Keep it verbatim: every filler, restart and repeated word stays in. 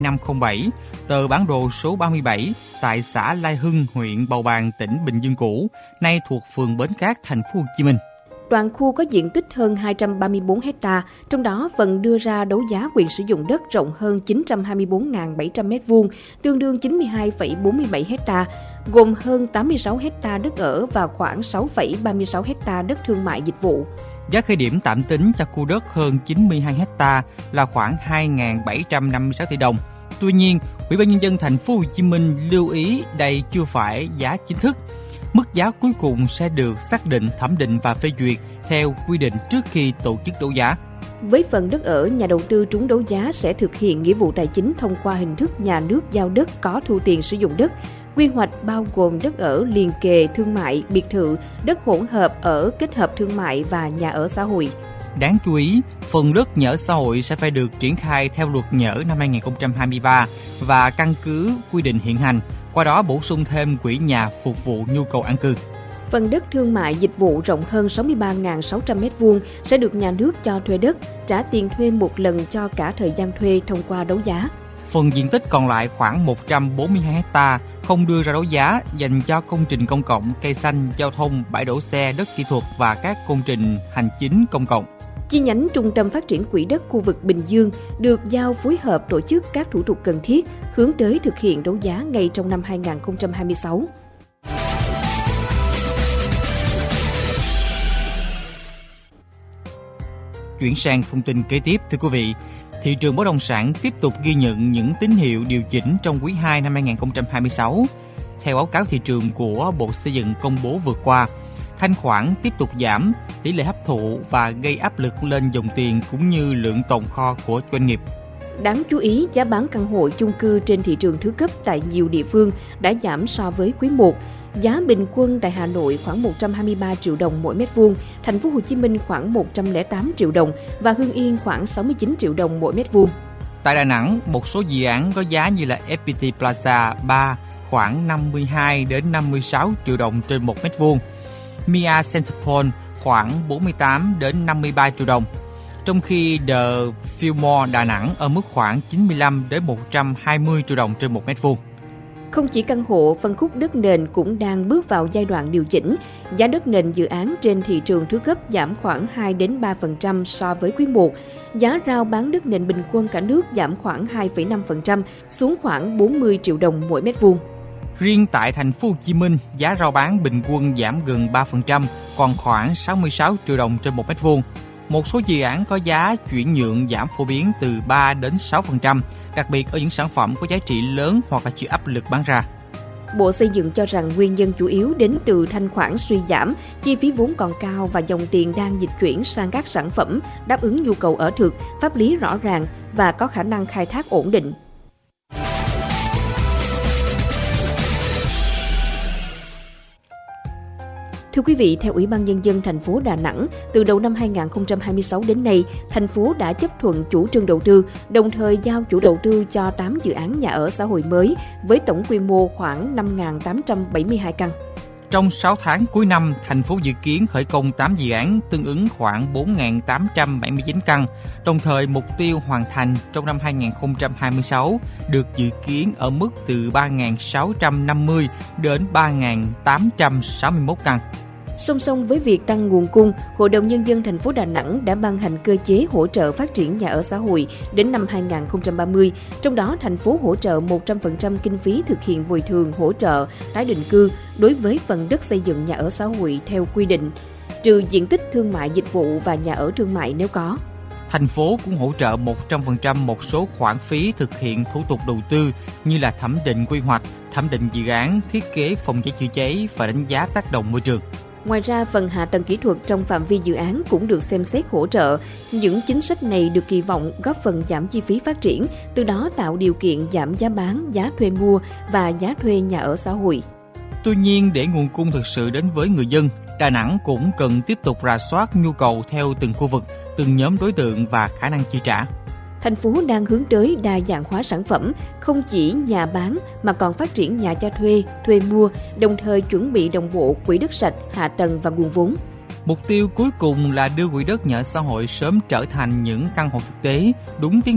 năm không bảy, tờ bản đồ số ba mươi bảy tại xã Lai Hưng, huyện Bầu Bàng, tỉnh Bình Dương cũ, nay thuộc phường Bến Cát, thành phố Hồ Chí Minh. Toàn khu có diện tích hơn hai trăm ba mươi tư héc-ta, trong đó phần đưa ra đấu giá quyền sử dụng đất rộng hơn chín trăm hai mươi tư nghìn bảy trăm mét vuông, tương đương chín mươi hai phẩy bốn mươi bảy héc-ta, gồm hơn tám mươi sáu héc-ta đất ở và khoảng sáu phẩy ba mươi sáu héc-ta đất thương mại dịch vụ. Giá khởi điểm tạm tính cho khu đất hơn chín mươi hai héc-ta là khoảng hai nghìn bảy trăm năm mươi sáu tỷ đồng. Tuy nhiên, Ủy ban Nhân dân thành phố Hồ Chí Minh lưu ý đây chưa phải giá chính thức. Mức giá cuối cùng sẽ được xác định, thẩm định và phê duyệt theo quy định trước khi tổ chức đấu giá. Với phần đất ở, nhà đầu tư trúng đấu giá sẽ thực hiện nghĩa vụ tài chính thông qua hình thức nhà nước giao đất có thu tiền sử dụng đất. Quy hoạch bao gồm đất ở liền kề thương mại, biệt thự, đất hỗn hợp ở kết hợp thương mại và nhà ở xã hội. Đáng chú ý, phần đất nhà ở xã hội sẽ phải được triển khai theo luật nhà ở năm hai nghìn không trăm hai mươi ba và căn cứ quy định hiện hành, qua đó bổ sung thêm quỹ nhà phục vụ nhu cầu an cư. Phần đất thương mại dịch vụ rộng hơn sáu mươi ba nghìn sáu trăm mét vuông sẽ được nhà nước cho thuê đất, trả tiền thuê một lần cho cả thời gian thuê thông qua đấu giá. Phần diện tích còn lại khoảng một trăm bốn mươi hai héc-ta không đưa ra đấu giá, dành cho công trình công cộng, cây xanh, giao thông, bãi đổ xe, đất kỹ thuật và các công trình hành chính công cộng. Chi nhánh Trung tâm Phát triển Quỹ đất khu vực Bình Dương được giao phối hợp tổ chức các thủ tục cần thiết, hướng tới thực hiện đấu giá ngay trong năm hai nghìn không trăm hai mươi sáu. Chuyển sang thông tin kế tiếp, thưa quý vị. Thị trường bất động sản tiếp tục ghi nhận những tín hiệu điều chỉnh trong quý hai năm hai nghìn không trăm hai mươi sáu. Theo báo cáo thị trường của Bộ Xây dựng công bố vừa qua, thanh khoản tiếp tục giảm, tỷ lệ hấp thụ và gây áp lực lên dòng tiền cũng như lượng tồn kho của doanh nghiệp. Đáng chú ý, giá bán căn hộ chung cư trên thị trường thứ cấp tại nhiều địa phương đã giảm so với quý một. Giá bình quân tại Hà Nội khoảng một trăm hai mươi ba triệu đồng mỗi mét vuông, thành phố Hồ Chí Minh khoảng một trăm lẻ tám triệu đồng và Hưng Yên khoảng sáu mươi chín triệu đồng mỗi mét vuông. Tại Đà Nẵng, một số dự án có giá như là ép pê tê Plaza ba khoảng năm mươi hai đến năm mươi sáu triệu đồng trên một mét vuông, Mia Centerpoint khoảng bốn mươi tám đến năm mươi ba triệu đồng. Trong khi The Fillmore Đà Nẵng ở mức khoảng chín mươi lăm đến một trăm hai mươi triệu đồng trên một mét vuông. Không chỉ căn hộ, phân khúc đất nền cũng đang bước vào giai đoạn điều chỉnh. Giá đất nền dự án trên thị trường thứ cấp giảm khoảng hai đến ba phần trăm so với quý một. Giá rao bán đất nền bình quân cả nước giảm khoảng hai phẩy năm phần trăm xuống khoảng bốn mươi triệu đồng mỗi mét vuông. Riêng tại thành phố Hồ Chí Minh, giá rao bán bình quân giảm gần ba phần trăm, còn khoảng sáu mươi sáu triệu đồng trên một mét vuông. Một số dự án có giá chuyển nhượng giảm phổ biến từ ba đến sáu phần trăm, đặc biệt ở những sản phẩm có giá trị lớn hoặc là chịu áp lực bán ra. Bộ Xây dựng cho rằng nguyên nhân chủ yếu đến từ thanh khoản suy giảm, chi phí vốn còn cao và dòng tiền đang dịch chuyển sang các sản phẩm đáp ứng nhu cầu ở thực, pháp lý rõ ràng và có khả năng khai thác ổn định. Thưa quý vị, theo Ủy ban Nhân dân thành phố Đà Nẵng, từ đầu năm hai nghìn không trăm hai mươi sáu đến nay, thành phố đã chấp thuận chủ trương đầu tư, đồng thời giao chủ đầu tư cho tám dự án nhà ở xã hội mới với tổng quy mô khoảng năm nghìn tám trăm bảy mươi hai căn. Trong sáu tháng cuối năm, thành phố dự kiến khởi công tám dự án tương ứng khoảng bốn nghìn tám trăm bảy mươi chín căn, đồng thời mục tiêu hoàn thành trong năm hai nghìn không trăm hai mươi sáu được dự kiến ở mức từ ba nghìn sáu trăm năm mươi đến ba nghìn tám trăm sáu mươi mốt căn. Song song với việc tăng nguồn cung, Hội đồng Nhân dân thành phố Đà Nẵng đã ban hành cơ chế hỗ trợ phát triển nhà ở xã hội đến năm hai nghìn không trăm ba mươi, trong đó thành phố hỗ trợ một trăm phần trăm kinh phí thực hiện bồi thường hỗ trợ tái định cư đối với phần đất xây dựng nhà ở xã hội theo quy định, trừ diện tích thương mại dịch vụ và nhà ở thương mại nếu có. Thành phố cũng hỗ trợ một trăm phần trăm một số khoản phí thực hiện thủ tục đầu tư như là thẩm định quy hoạch, thẩm định dự án, thiết kế phòng cháy chữa cháy và đánh giá tác động môi trường. Ngoài ra, phần hạ tầng kỹ thuật trong phạm vi dự án cũng được xem xét hỗ trợ. Những chính sách này được kỳ vọng góp phần giảm chi phí phát triển, từ đó tạo điều kiện giảm giá bán, giá thuê mua và giá thuê nhà ở xã hội. Tuy nhiên, để nguồn cung thực sự đến với người dân, Đà Nẵng cũng cần tiếp tục rà soát nhu cầu theo từng khu vực, từng nhóm đối tượng và khả năng chi trả. Thành phố đang hướng tới đa dạng hóa sản phẩm, không chỉ nhà bán mà còn phát triển nhà cho thuê, thuê mua, đồng thời chuẩn bị đồng bộ quỹ đất sạch, hạ tầng và nguồn vốn. Mục tiêu cuối cùng là đưa quỹ đất nhà ở xã hội sớm trở thành những căn hộ thực tế, đúng tiến